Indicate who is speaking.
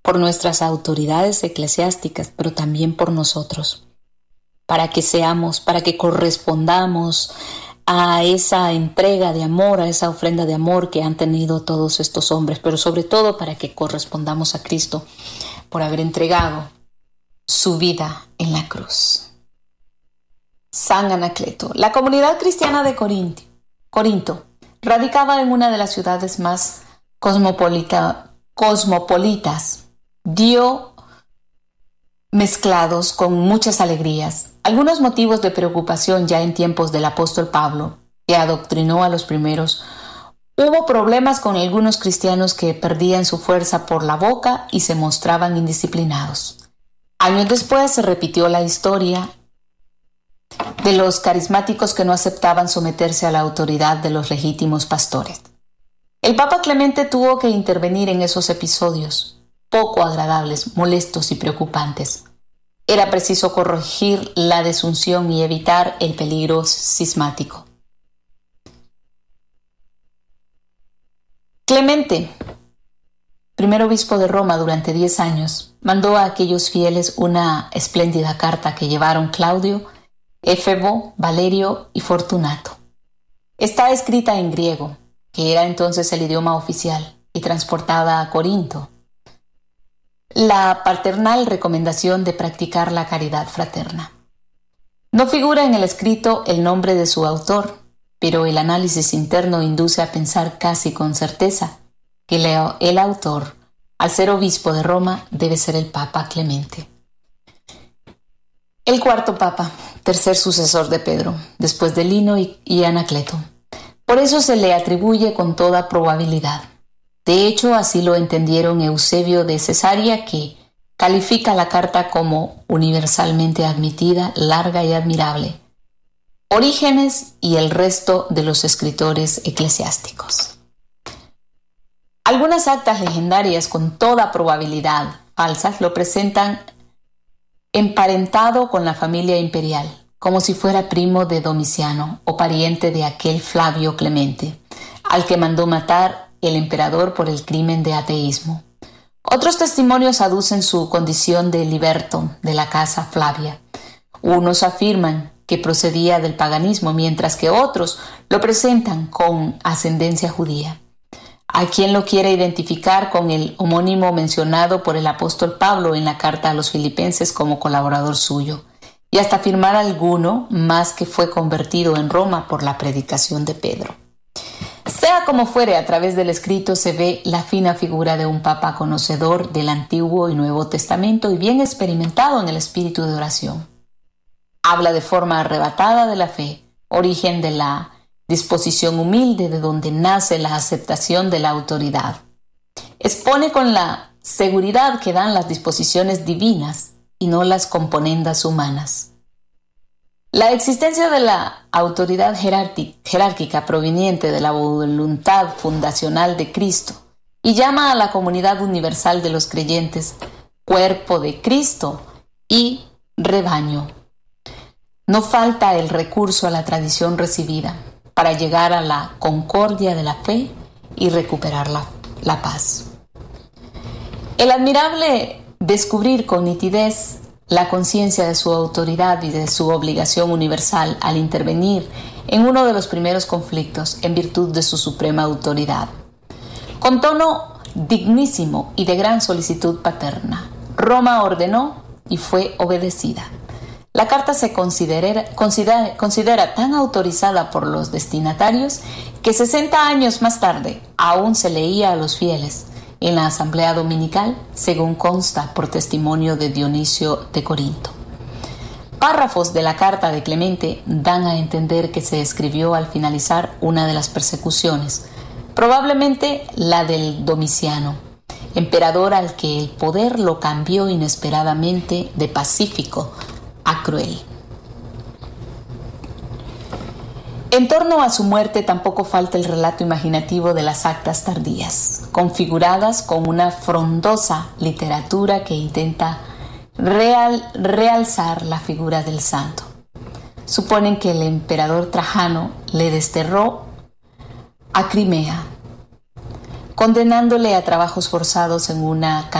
Speaker 1: por nuestras autoridades eclesiásticas, pero también por nosotros, para que correspondamos a esa entrega de amor, a esa ofrenda de amor que han tenido todos estos hombres, pero sobre todo para que correspondamos a Cristo por haber entregado su vida en la cruz. San Anacleto. La comunidad cristiana de Corinto radicaba en una de las ciudades más cosmopolitas, dio mezclados con muchas alegrías algunos motivos de preocupación ya en tiempos del apóstol Pablo, que adoctrinó a los primeros. Hubo problemas con algunos cristianos que perdían su fuerza por la boca y se mostraban indisciplinados. Años después se repitió la historia de los carismáticos que no aceptaban someterse a la autoridad de los legítimos pastores. El Papa Clemente tuvo que intervenir en esos episodios, poco agradables, molestos y preocupantes. Era preciso corregir la desunción y evitar el peligro cismático. Clemente, primer obispo de Roma durante 10 años, mandó a aquellos fieles una espléndida carta que llevaron Claudio, Éfebo, Valerio y Fortunato. Está escrita en griego, que era entonces el idioma oficial, y transportada a Corinto. La paternal recomendación de practicar la caridad fraterna. No figura en el escrito el nombre de su autor, pero el análisis interno induce a pensar casi con certeza que el autor, al ser obispo de Roma, debe ser el Papa Clemente. El cuarto Papa, tercer sucesor de Pedro, después de Lino y Anacleto. Por eso se le atribuye con toda probabilidad. De hecho, así lo entendieron Eusebio de Cesarea, que califica la carta como universalmente admitida, larga y admirable. Orígenes y el resto de los escritores eclesiásticos. Algunas actas legendarias con toda probabilidad falsas lo presentan emparentado con la familia imperial, como si fuera primo de Domiciano o pariente de aquel Flavio Clemente, al que mandó matar el emperador por el crimen de ateísmo. Otros testimonios aducen su condición de liberto de la casa Flavia. Unos afirman que procedía del paganismo, mientras que otros lo presentan con ascendencia judía. Hay quien lo quiere identificar con el homónimo mencionado por el apóstol Pablo en la carta a los Filipenses como colaborador suyo, y hasta afirmar alguno más que fue convertido en Roma por la predicación de Pedro. Sea como fuere, a través del escrito se ve la fina figura de un papa conocedor del Antiguo y Nuevo Testamento y bien experimentado en el espíritu de oración. Habla de forma arrebatada de la fe, origen de la disposición humilde de donde nace la aceptación de la autoridad. Expone con la seguridad que dan las disposiciones divinas y no las componendas humanas. La existencia de la autoridad jerárquica proveniente de la voluntad fundacional de Cristo y llama a la comunidad universal de los creyentes cuerpo de Cristo y rebaño. No falta el recurso a la tradición recibida para llegar a la concordia de la fe y recuperar la paz. El admirable descubrir con nitidez la conciencia de su autoridad y de su obligación universal al intervenir en uno de los primeros conflictos en virtud de su suprema autoridad. Con tono dignísimo y de gran solicitud paterna, Roma ordenó y fue obedecida. La carta se considera tan autorizada por los destinatarios que 60 años más tarde aún se leía a los fieles en la asamblea dominical, según consta por testimonio de Dionisio de Corinto. Párrafos de la carta de Clemente dan a entender que se escribió al finalizar una de las persecuciones, probablemente la del Domiciano, emperador al que el poder lo cambió inesperadamente de pacífico a cruel. En torno a su muerte tampoco falta el relato imaginativo de las actas tardías, configuradas con una frondosa literatura que intenta realzar la figura del santo. Suponen que el emperador Trajano le desterró a Crimea, condenándole a trabajos forzados en una